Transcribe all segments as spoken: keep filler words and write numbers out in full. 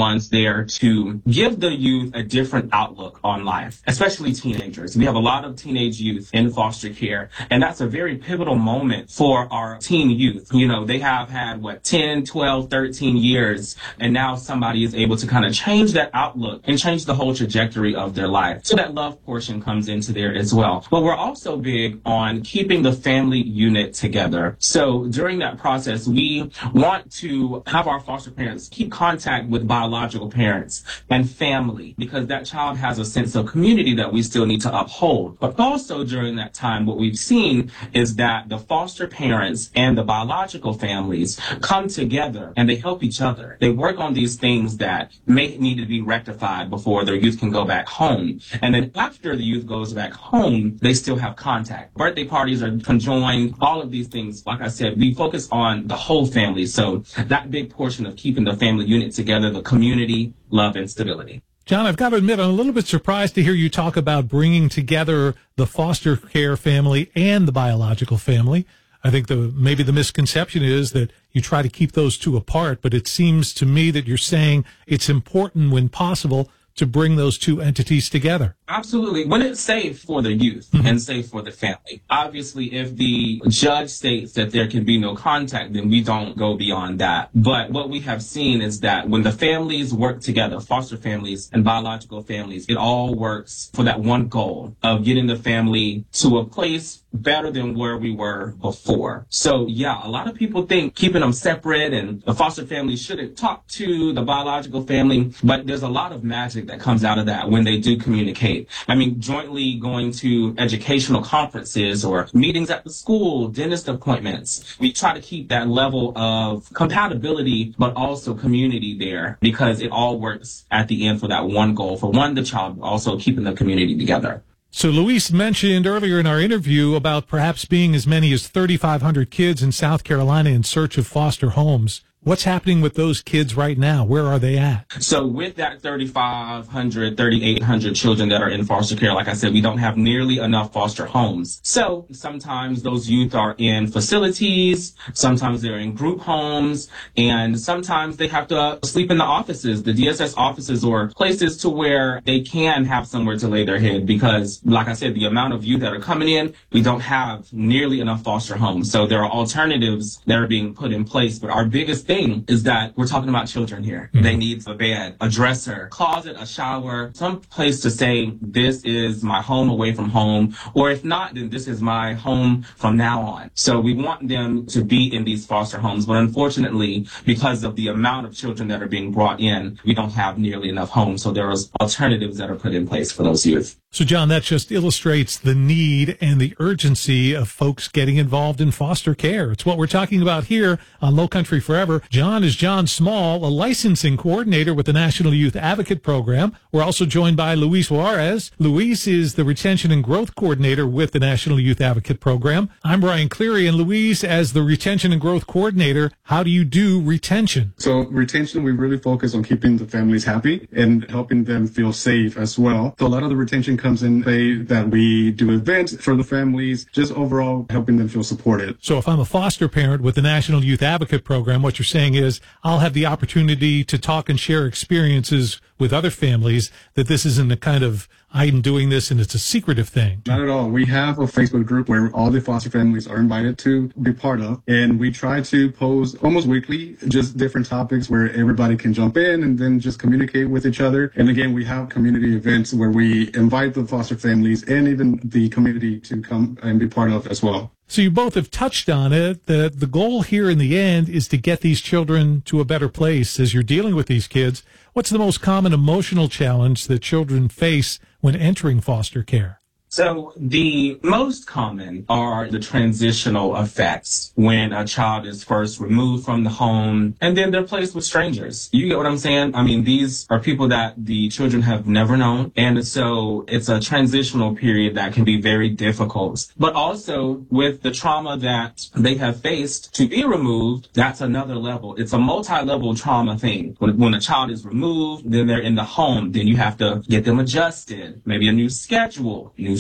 ones there to give the youth a different outlook on life, especially teenagers. We have a lot of teenage youth in foster care, and that's a very pivotal moment for our teen youth. You know, they have had, what, ten, twelve, thirteen years, and now somebody is able to kind of change that outlook and change the whole trajectory of their life. So that love portion comes into there as well. But we're also big on keeping the family unit together. So during that process, we want to have our foster parents keep contact with biological parents and family, because that child has a sense of community that we still need to uphold. But also during that time, what we've seen is that the foster parents and the biological families come together and they help each other. They work on these things that may need to be rectified before their youth can go back home. And then after the youth goes back home, they still have contact. Birthday parties are conjoined, all of these things. Like I said, we focus on the whole family. So that big portion of keeping the family unit together, the community, love, and stability. John, I've got to admit, I'm a little bit surprised to hear you talk about bringing together the foster care family and the biological family. I think the maybe the misconception is that you try to keep those two apart, but it seems to me that you're saying it's important when possible to bring those two entities together. Absolutely. When it's safe for the youth mm-hmm. and safe for the family. Obviously, if the judge states that there can be no contact, then we don't go beyond that. But what we have seen is that when the families work together, foster families and biological families, it all works for that one goal of getting the family to a place better than where we were before. So yeah, a lot of people think keeping them separate and the foster family shouldn't talk to the biological family, but there's a lot of magic that comes out of that when they do communicate. I mean, jointly going to educational conferences or meetings at the school, dentist appointments. We try to keep that level of compatibility, but also community there, because it all works at the end for that one goal. For one, the child, also keeping the community together. So Luis mentioned earlier in our interview about perhaps being as many as thirty-five hundred kids in South Carolina in search of foster homes. What's happening with those kids right now? Where are they at? So with that thirty-five hundred, thirty-eight hundred children that are in foster care, like I said, we don't have nearly enough foster homes. So sometimes those youth are in facilities, sometimes they're in group homes, and sometimes they have to sleep in the offices, the D S S offices, or places to where they can have somewhere to lay their head, because, like I said, the amount of youth that are coming in, we don't have nearly enough foster homes. So there are alternatives that are being put in place, but our biggest thing is that we're talking about children here. Mm-hmm. They need a bed, a dresser, closet, a shower, some place to say, this is my home away from home, or if not, then this is my home from now on. So we want them to be in these foster homes, but unfortunately, because of the amount of children that are being brought in, we don't have nearly enough homes. So there are alternatives that are put in place for those youth. So, John, that just illustrates the need and the urgency of folks getting involved in foster care. It's what we're talking about here on Low Country Forever. John is John Small, a licensing coordinator with the National Youth Advocate Program. We're also joined by Luis Juarez. Luis is the Retention and Growth Coordinator with the National Youth Advocate Program. I'm Brian Cleary, and Luis, as the Retention and Growth Coordinator, how do you do retention? So retention, we really focus on keeping the families happy and helping them feel safe as well. So a lot of the retention comes in way that we do events for the families, just overall helping them feel supported. So if I'm a foster parent with the National Youth Advocate Program, what you're saying is I'll have the opportunity to talk and share experiences with other families, that this isn't a kind of I'm doing this and it's a secretive thing. Not at all. We have a Facebook group where all the foster families are invited to be part of, and we try to post almost weekly just different topics where everybody can jump in and then just communicate with each other. And again, we have community events where we invite the foster families and even the community to come and be part of as well. So you both have touched on it, that the goal here in the end is to get these children to a better place as you're dealing with these kids. What's the most common emotional challenge that children face when entering foster care? So the most common are the transitional effects when a child is first removed from the home and then they're placed with strangers. You get what I'm saying? I mean, these are people that the children have never known. And so it's a transitional period that can be very difficult. But also with the trauma that they have faced to be removed, that's another level. It's a multi-level trauma thing. When, when a child is removed, then they're in the home, then you have to get them adjusted, maybe a new schedule, new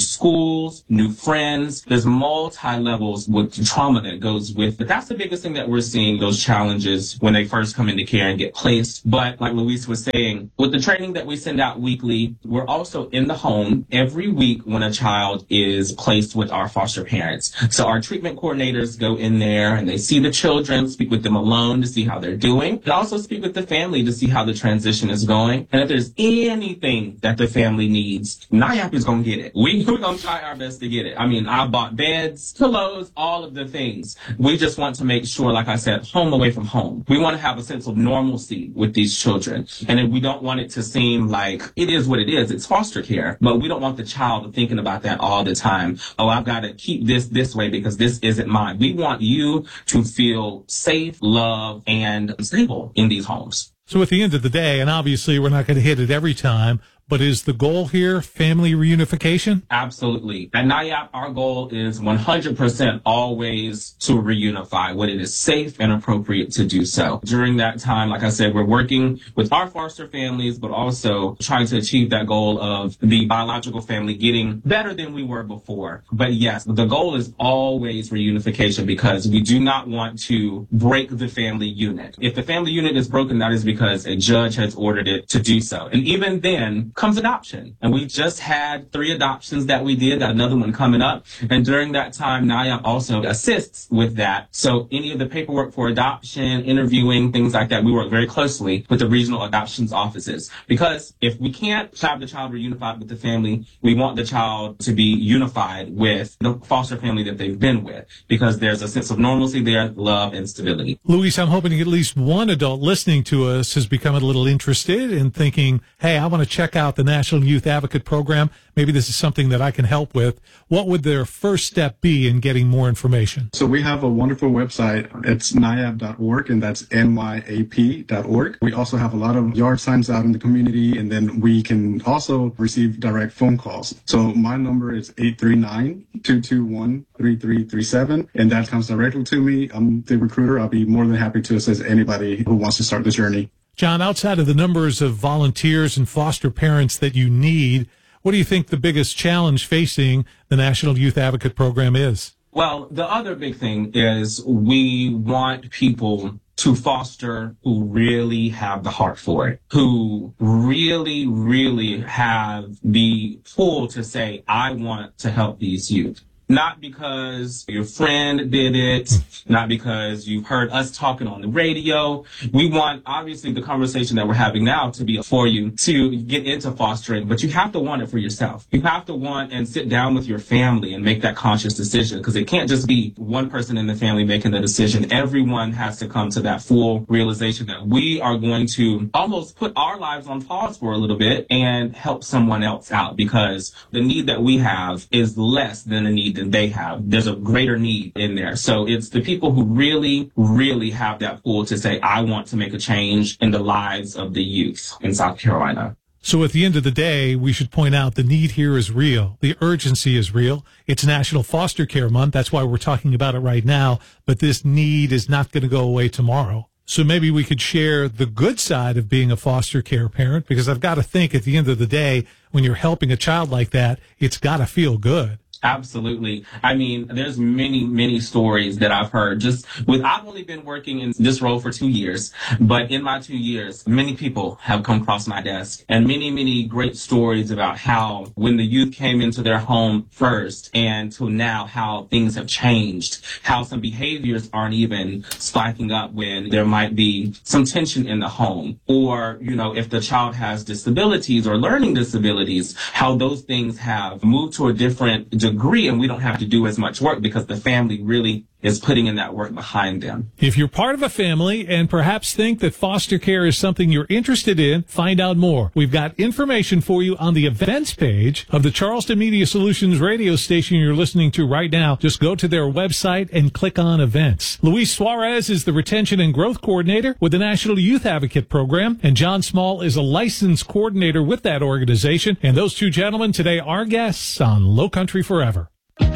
schools, new friends. There's multi-levels with trauma that goes with it. That's the biggest thing that we're seeing, those challenges when they first come into care and get placed. But like Luis was saying, with the training that we send out weekly, we're also in the home every week when a child is placed with our foster parents. So our treatment coordinators go in there and they see the children, speak with them alone to see how they're doing, and also speak with the family to see how the transition is going. And if there's anything that the family needs, NIAP is going to get it. We, we're going to try our best to get it. I mean, I bought beds, pillows, all of the things. We just want to make sure, like I said, home away from home. We want to have a sense of normalcy with these children. And then we don't want it to seem like it is what it is. It's foster care. But we don't want the child thinking about that all the time. Oh, I've got to keep this this way because this isn't mine. We want you to feel safe, loved, and stable in these homes. So at the end of the day, and obviously we're not going to hit it every time, but is the goal here family reunification? Absolutely. At NIAP, our goal is one hundred percent always to reunify when it is safe and appropriate to do so. During that time, like I said, we're working with our foster families, but also trying to achieve that goal of the biological family getting better than we were before. But yes, the goal is always reunification because we do not want to break the family unit. If the family unit is broken, that is because a judge has ordered it to do so. And even then, comes adoption. And we just had three adoptions that we did, got another one coming up. And during that time, NIAP also assists with that. So any of the paperwork for adoption, interviewing, things like that, we work very closely with the regional adoptions offices. Because if we can't have the child reunified with the family, we want the child to be unified with the foster family that they've been with. Because there's a sense of normalcy there, love, and stability. Luis, I'm hoping at least one adult listening to us has become a little interested in thinking, hey, I want to check out the National Youth Advocate Program. Maybe this is something that I can help with. What would their first step be in getting more information? So we have a wonderful website. It's N I A P dot org, and that's N Y A P dot org. We also have a lot of yard signs out in the community, and then we can also receive direct phone calls. So my number is eight three nine, two two one, three three three seven, and that comes directly to me. I'm the recruiter. I'll be more than happy to assist anybody who wants to start the journey. John, outside of the numbers of volunteers and foster parents that you need, what do you think the biggest challenge facing the National Youth Advocate Program is? Well, the other big thing is we want people to foster who really have the heart for it, who really, really have the pull to say, I want to help these youth. Not because your friend did it, not because you've heard us talking on the radio. We want, obviously, the conversation that we're having now to be for you to get into fostering, but you have to want it for yourself. You have to want and sit down with your family and make that conscious decision, because it can't just be one person in the family making the decision. Everyone has to come to that full realization that we are going to almost put our lives on pause for a little bit and help someone else out, because the need that we have is less than the need than they have. There's a greater need in there. So it's the people who really, really have that pull to say, I want to make a change in the lives of the youth in South Carolina. So at the end of the day, we should point out the need here is real. The urgency is real. It's National Foster Care Month. That's why we're talking about it right now. But this need is not going to go away tomorrow. So maybe we could share the good side of being a foster care parent, because I've got to think at the end of the day, when you're helping a child like that, it's got to feel good. Absolutely. I mean, there's many, many stories that I've heard. Just with, I've only been working in this role for two years, but in my two years, many people have come across my desk, and many, many great stories about how when the youth came into their home first and to now how things have changed, how some behaviors aren't even spiking up when there might be some tension in the home, or, you know, if the child has disabilities or learning disabilities, how those things have moved to a different degree. Agree, and we don't have to do as much work because the family really is putting in that work behind them. If you're part of a family and perhaps think that foster care is something you're interested in, find out more. We've got information for you on the events page of the Charleston Media Solutions radio station you're listening to right now. Just go to their website and click on events. Luis Suarez is the Retention and Growth Coordinator with the National Youth Advocate Program, and John Small is a licensed coordinator with that organization. And those two gentlemen today are guests on Low Country Forever.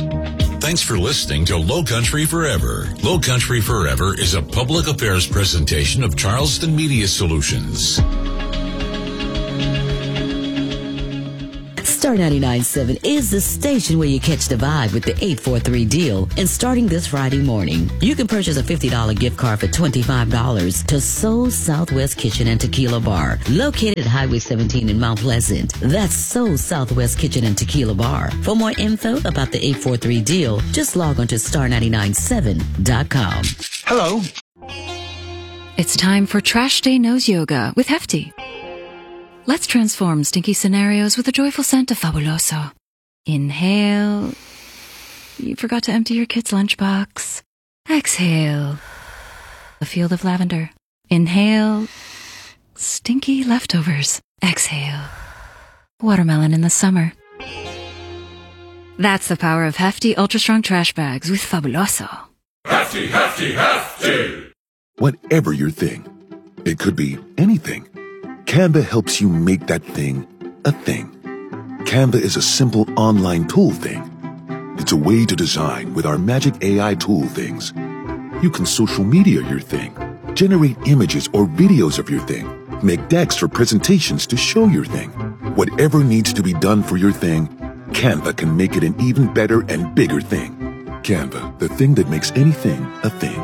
Thanks for listening to Low Country Forever. Low Country Forever is a public affairs presentation of Charleston Media Solutions. Still Star ninety-nine point seven is the station where you catch the vibe with the eight four three deal. And starting this Friday morning, you can purchase a fifty dollars gift card for twenty-five dollars to Soul Southwest Kitchen and Tequila Bar, located at Highway seventeen in Mount Pleasant. That's Soul Southwest Kitchen and Tequila Bar. For more info about the eight four three deal, just log on to star ninety-nine seven dot com. Hello. It's time for Trash Day Nose Yoga with Hefty. Let's transform stinky scenarios with a joyful scent of Fabuloso. Inhale. You forgot to empty your kid's lunchbox. Exhale. A field of lavender. Inhale. Stinky leftovers. Exhale. Watermelon in the summer. That's the power of Hefty Ultra Strong Trash Bags with Fabuloso. Hefty, hefty, hefty! Whatever your thing, it could be anything. Canva helps you make that thing a thing. Canva is a simple online tool thing. It's a way to design with our magic A I tool things. You can social media your thing, generate images or videos of your thing, make decks for presentations to show your thing. Whatever needs to be done for your thing, Canva can make it an even better and bigger thing. Canva, the thing that makes anything a thing.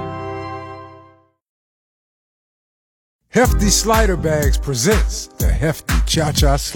Hefty Slider Bags presents the Hefty Cha-Cha Slide.